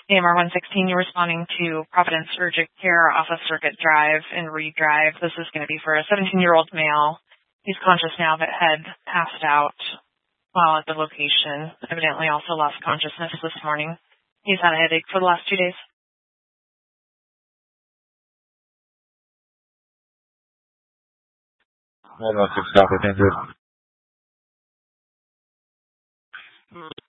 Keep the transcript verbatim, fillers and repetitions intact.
A M R one sixteen, you're responding to Providence Urgent Care off of Circuit Drive in Reed Drive. This is going to be for a seventeen-year-old male. He's conscious now but had passed out while at the location. Evidently also lost consciousness this morning. He's had a headache for the last two days. one one six, copy, thank you.